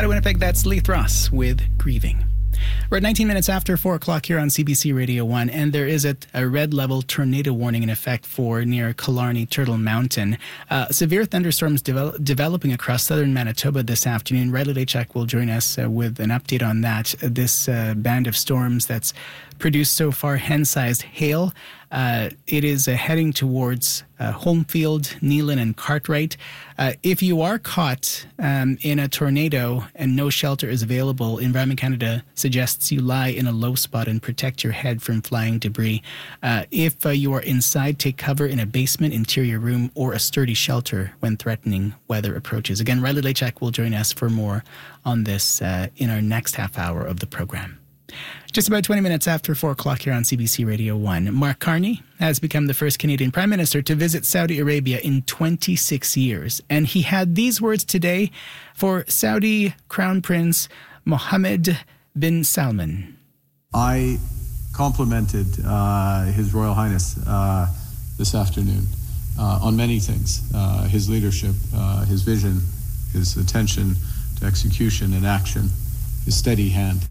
Out of Winnipeg, that's Leith Ross with Grieving. We're at 19 minutes after 4 o'clock here on CBC Radio 1, and there is a red level tornado warning in effect for near Killarney, Turtle Mountain. Severe thunderstorms developing across southern Manitoba this afternoon. Riley Lachak will join us with an update on that. This band of storms that's produced so far hen-sized hail. It is heading towards Homefield, Neelan, and Cartwright. If you are caught in a tornado and no shelter is available, Environment Canada suggests you lie in a low spot and protect your head from flying debris. If you are inside, take cover in a basement, interior room, or a sturdy shelter when threatening weather approaches. Again, Riley Lachak will join us for more on this in our next half hour of the program. Just about 20 minutes after 4 o'clock here on CBC Radio 1, Mark Carney has become the first Canadian Prime Minister to visit Saudi Arabia in 26 years. And he had these words today for Saudi Crown Prince Mohammed bin Salman. I complimented His Royal Highness this afternoon on many things. His leadership, his vision, his attention to execution and action, his steady hand.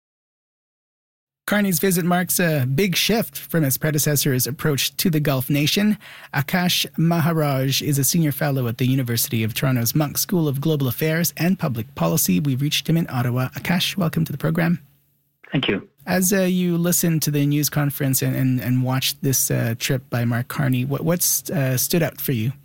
Carney's visit marks a big shift from his predecessor's approach to the Gulf nation. Akash Maharaj is a senior fellow at the University of Toronto's Munk School of Global Affairs and Public Policy. We've reached him in Ottawa. Akash, welcome to the program. Thank you. As you listened to the news conference and watched this trip by Mark Carney, what stood out for you?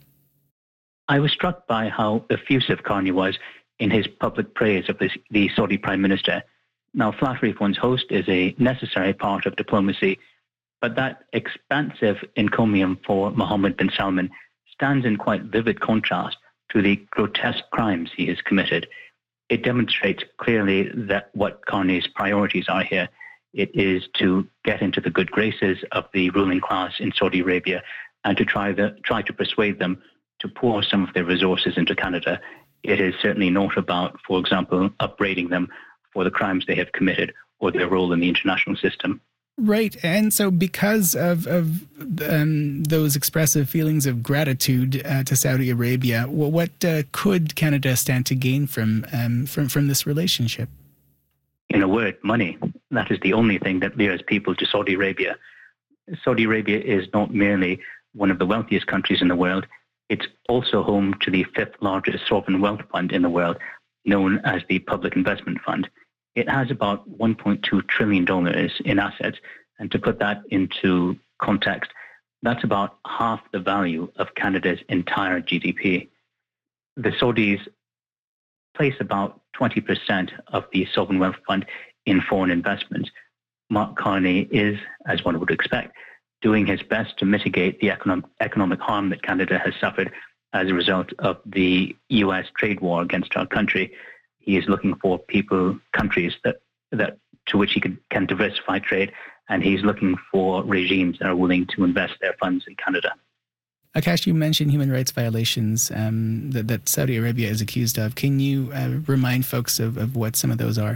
I was struck by how effusive Carney was in his public praise of the Saudi Prime Minister. Now, flattery for one's host is a necessary part of diplomacy, but that expansive encomium for Mohammed bin Salman stands in quite vivid contrast to the grotesque crimes he has committed. It demonstrates clearly that what Carney's priorities are here. It is to get into the good graces of the ruling class in Saudi Arabia and to try to persuade them to pour some of their resources into Canada. It is certainly not about, for example, upbraiding them for the crimes they have committed or their role in the international system. Right. And so because of those expressive feelings of gratitude to Saudi Arabia, what could Canada stand to gain from this relationship? In a word, money. That is the only thing that lures people to Saudi Arabia. Saudi Arabia is not merely one of the wealthiest countries in the world. It's also home to the fifth largest sovereign wealth fund in the world, known as the Public Investment Fund. It has about $1.2 trillion in assets. And to put that into context, that's about half the value of Canada's entire GDP. The Saudis place about 20% of the sovereign wealth fund in foreign investments. Mark Carney is, as one would expect, doing his best to mitigate the economic harm that Canada has suffered as a result of the U.S. trade war against our country. He is looking for countries that to which he can diversify trade, and he's looking for regimes that are willing to invest their funds in Canada. Akash, you mentioned human rights violations that Saudi Arabia is accused of. Can you remind folks of what some of those are?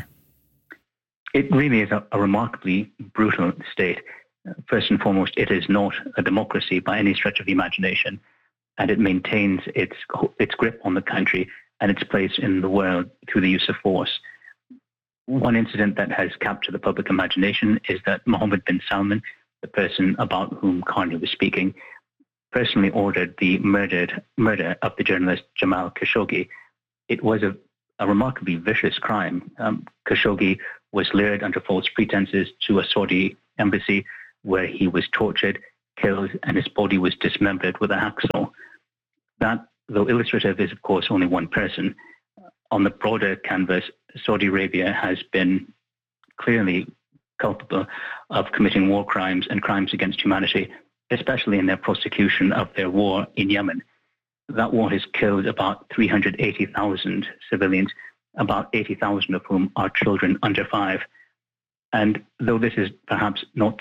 It really is a remarkably brutal state. First and foremost, it is not a democracy by any stretch of the imagination, and it maintains its grip on the country and its place in the world through the use of force. One incident that has captured the public imagination is that Mohammed bin Salman, the person about whom Carney was speaking, personally ordered the murder of the journalist Jamal Khashoggi. It was a remarkably vicious crime. Khashoggi was lured under false pretenses to a Saudi embassy where he was tortured, killed, and his body was dismembered with a hacksaw. That, though illustrative, is of course only one person. On the broader canvas, Saudi Arabia has been clearly culpable of committing war crimes and crimes against humanity, especially in their prosecution of their war in Yemen. That war has killed about 380,000 civilians, about 80,000 of whom are children under 5. And though this is perhaps not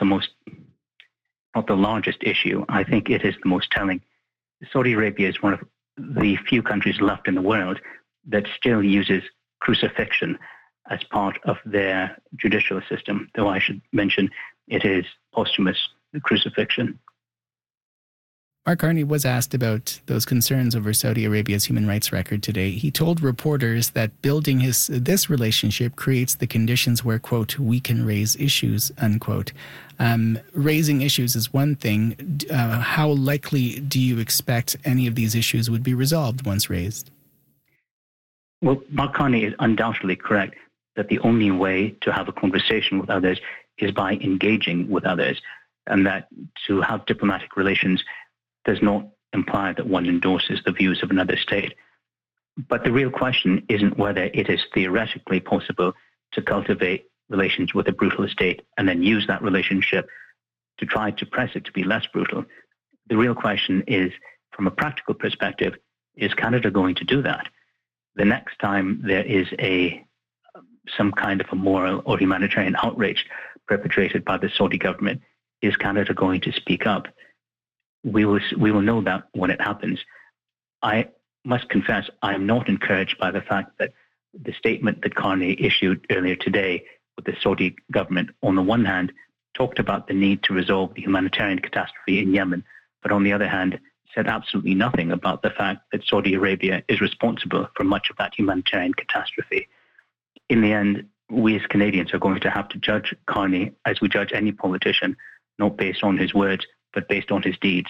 the largest issue, I think it is the most telling. Saudi Arabia is one of the few countries left in the world that still uses crucifixion as part of their judicial system, though I should mention it is posthumous crucifixion. Mark Carney was asked about those concerns over Saudi Arabia's human rights record today. He told reporters that building this relationship creates the conditions where, quote, we can raise issues, unquote. Raising issues is one thing. How likely do you expect any of these issues would be resolved once raised? Well, Mark Carney is undoubtedly correct that the only way to have a conversation with others is by engaging with others, and that to have diplomatic relations does not imply that one endorses the views of another state. But the real question isn't whether it is theoretically possible to cultivate relations with a brutal state and then use that relationship to try to press it to be less brutal. The real question is, from a practical perspective, is Canada going to do that? The next time there is some kind of a moral or humanitarian outrage perpetrated by the Saudi government, is Canada going to speak up? We will know that when it happens. I must confess, I am not encouraged by the fact that the statement that Carney issued earlier today with the Saudi government, on the one hand, talked about the need to resolve the humanitarian catastrophe in Yemen, but on the other hand, said absolutely nothing about the fact that Saudi Arabia is responsible for much of that humanitarian catastrophe. In the end, we as Canadians are going to have to judge Carney as we judge any politician, not based on his words, but based on his deeds.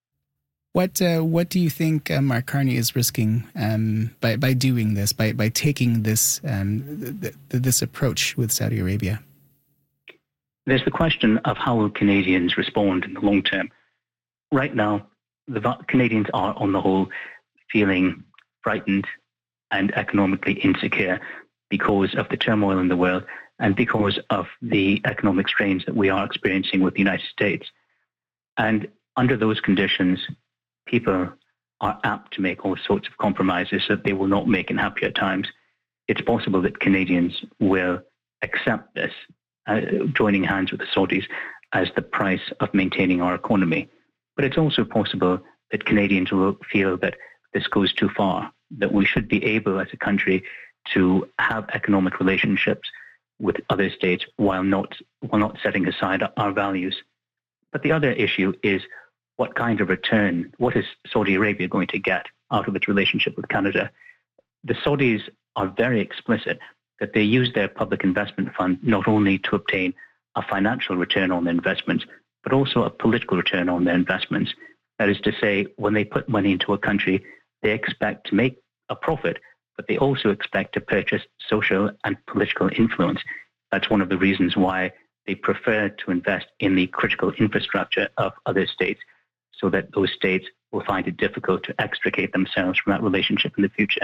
What do you think Mark Carney is risking by doing this, by taking this this approach with Saudi Arabia? There's the question of how will Canadians respond in the long term. Right now, the Canadians are, on the whole, feeling frightened and economically insecure because of the turmoil in the world and because of the economic strains that we are experiencing with the United States. And under those conditions, people are apt to make all sorts of compromises that they will not make in happier times. It's possible that Canadians will accept this, joining hands with the Saudis, as the price of maintaining our economy. But it's also possible that Canadians will feel that this goes too far, that we should be able as a country to have economic relationships with other states while not setting aside our values. But the other issue is what kind of return, what is Saudi Arabia going to get out of its relationship with Canada? The Saudis are very explicit that they use their public investment fund not only to obtain a financial return on their investments, but also a political return on their investments. That is to say, when they put money into a country, they expect to make a profit, but they also expect to purchase social and political influence. That's one of the reasons why they prefer to invest in the critical infrastructure of other states, so that those states will find it difficult to extricate themselves from that relationship in the future.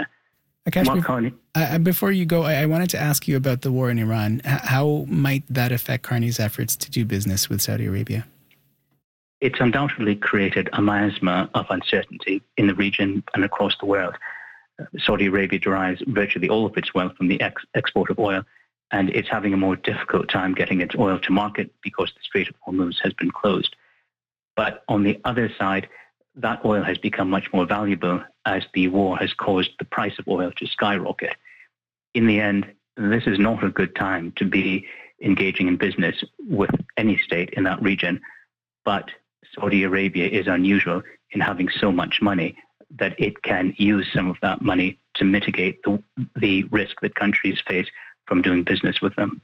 Akash, before you go, I wanted to ask you about the war in Iran. How might that affect Carney's efforts to do business with Saudi Arabia? It's undoubtedly created a miasma of uncertainty in the region and across the world. Saudi Arabia derives virtually all of its wealth from the export of oil, and it's having a more difficult time getting its oil to market because the Strait of Hormuz has been closed. But on the other side, that oil has become much more valuable as the war has caused the price of oil to skyrocket. In the end, this is not a good time to be engaging in business with any state in that region, but Saudi Arabia is unusual in having so much money that it can use some of that money to mitigate the risk that countries face from doing business with them.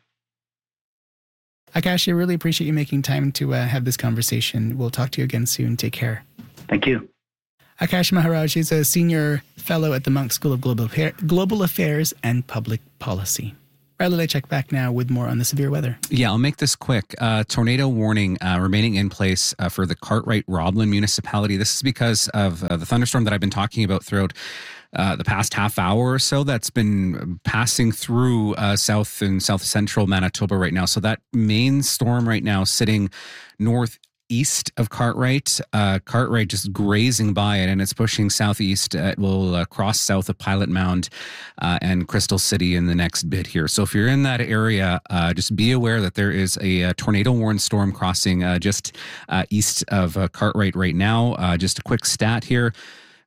Akash, I really appreciate you making time to have this conversation. We'll talk to you again soon. Take care. Thank you. Akash Maharaj is a senior fellow at the Munk School of Global Affairs and Public Policy. Riley Lechek back now with more on the severe weather. Yeah, I'll make this quick. Tornado warning remaining in place for the Cartwright-Roblin municipality. This is because of the thunderstorm that I've been talking about throughout the past half hour or so that's been passing through south and south central Manitoba right now. So that main storm right now sitting northeast of Cartwright. Cartwright just grazing by it, and it's pushing southeast. It will cross south of Pilot Mound and Crystal City in the next bit here. So if you're in that area, just be aware that there is a tornado-warned storm crossing just east of Cartwright right now. Just a quick stat here.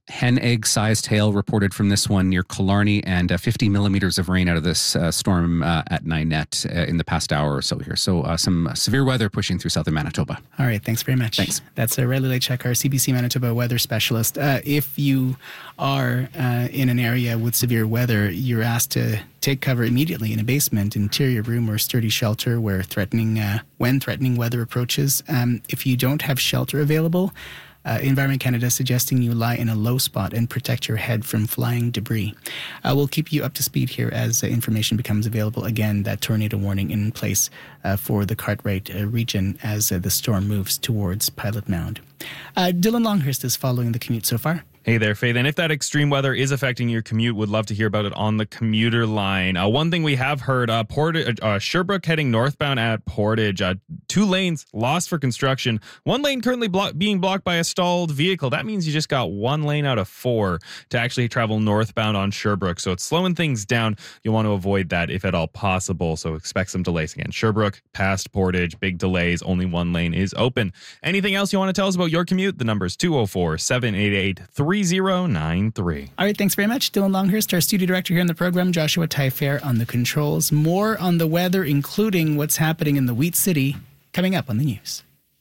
hen egg-sized hail reported from this one near Killarney, and 50 millimeters of rain out of this storm at Ninette in the past hour or so here. So some severe weather pushing through southern Manitoba. All right, thanks very much. Thanks. That's Riley Lechek, our CBC Manitoba weather specialist. If you are in an area with severe weather, you're asked to take cover immediately in a basement, interior room, or sturdy shelter when threatening weather approaches. If you don't have shelter available, Environment Canada is suggesting you lie in a low spot and protect your head from flying debris. We'll keep you up to speed here as information becomes available. Again, that tornado warning in place for the Cartwright region as the storm moves towards Pilot Mound. Dylan Longhurst is following the commute so far. Hey there, Faith. And if that extreme weather is affecting your commute, would love to hear about it on the commuter line. One thing we have heard, Sherbrooke heading northbound at Portage, 2 lanes lost for construction. 1 lane currently being blocked by a stalled vehicle. That means you just got 1 lane out of 4 to actually travel northbound on Sherbrooke. So it's slowing things down. You'll want to avoid that if at all possible. So expect some delays again. Sherbrooke past Portage, big delays. Only 1 lane is open. Anything else you want to tell us about your commute? The number is 204-788-3093. All right, thanks very much. Dylan Longhurst, our studio director here in the program, Joshua Taillefer on the controls. More on the weather, including what's happening in the Wheat City, coming up on the news.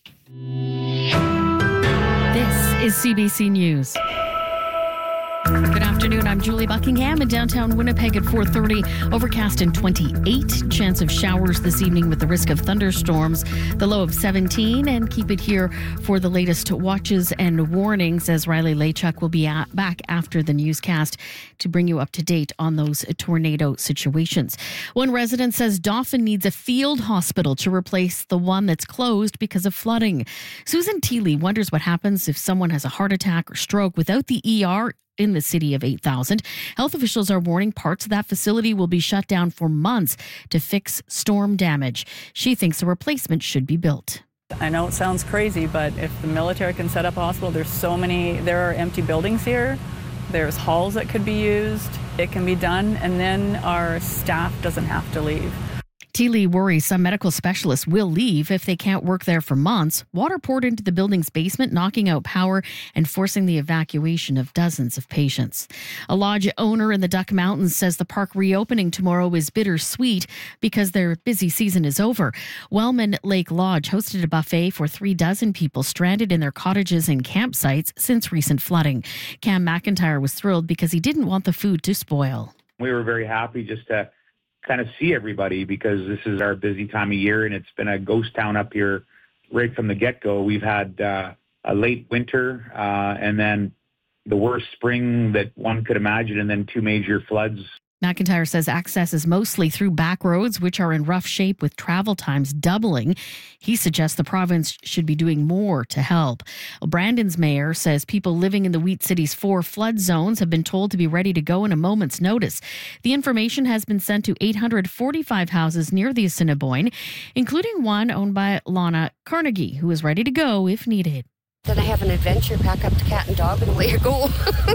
This is CBC News. Good afternoon. I'm Julie Buckingham in downtown Winnipeg at 4:30. Overcast and 28. Chance of showers this evening with the risk of thunderstorms. The low of 17. And keep it here for the latest watches and warnings as Riley Lechek will be back after the newscast to bring you up to date on those tornado situations. One resident says Dauphin needs a field hospital to replace the one that's closed because of flooding. Susan Teeley wonders what happens if someone has a heart attack or stroke without the ER in the city of 8,000. Health officials are warning parts of that facility will be shut down for months to fix storm damage. She thinks a replacement should be built. I know it sounds crazy, but if the military can set up a hospital, there are empty buildings here. There's halls that could be used. It can be done, and then our staff doesn't have to leave. Teeley worries some medical specialists will leave if they can't work there for months. Water poured into the building's basement, knocking out power and forcing the evacuation of dozens of patients. A lodge owner in the Duck Mountains says the park reopening tomorrow is bittersweet because their busy season is over. Wellman Lake Lodge hosted a buffet for 36 people stranded in their cottages and campsites since recent flooding. Cam McIntyre was thrilled because he didn't want the food to spoil. We were very happy just to kind of see everybody because this is our busy time of year and it's been a ghost town up here right from the get-go. We've had a late winter and then the worst spring that one could imagine and then 2 major floods. McIntyre says access is mostly through back roads, which are in rough shape with travel times doubling. He suggests the province should be doing more to help. Brandon's mayor says people living in the Wheat City's 4 flood zones have been told to be ready to go in a moment's notice. The information has been sent to 845 houses near the Assiniboine, including one owned by Lana Carnegie, who is ready to go if needed. Then I have an adventure, pack up the cat and dog and away you go.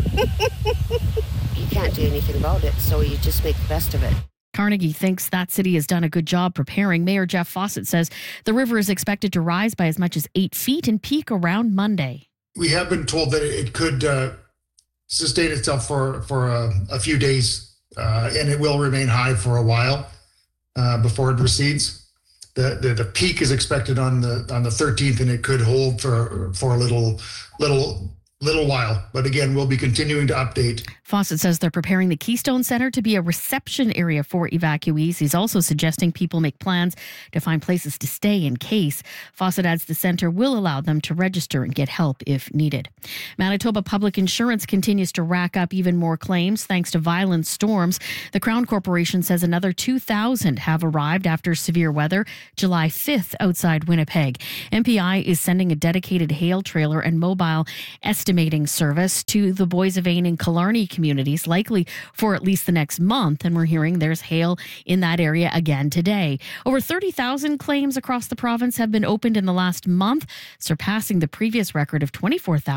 You can't do anything about it, so you just make the best of it. Carnegie thinks that city has done a good job preparing. Mayor Jeff Fawcett says the river is expected to rise by as much as 8 feet and peak around Monday. We have been told that it could sustain itself for a few days, and it will remain high for a while before it recedes. The peak is expected on the 13th, and it could hold for a little while. But again, we'll be continuing to update. Fawcett says they're preparing the Keystone Center to be a reception area for evacuees. He's also suggesting people make plans to find places to stay in case. Fawcett adds the center will allow them to register and get help if needed. Manitoba Public Insurance continues to rack up even more claims thanks to violent storms. The Crown Corporation says another 2,000 have arrived after severe weather July 5th outside Winnipeg. MPI is sending a dedicated hail trailer and mobile estimating service to the Boys of Ain and Killarney communities, likely for at least the next month. And we're hearing there's hail in that area again today. Over 30,000 claims across the province have been opened in the last month, surpassing the previous record of 24,000.